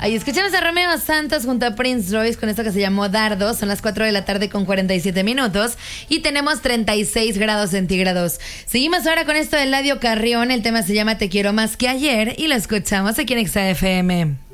Ahí escuchamos a Romeo Santos junto a Prince Royce con esto que se llamó Dardo. Son las 4 de la tarde con 47 minutos y tenemos 36 grados centígrados. Seguimos ahora con esto de Eladio Carrión. El tema se llama Te quiero más que ayer y lo escuchamos aquí en XFM.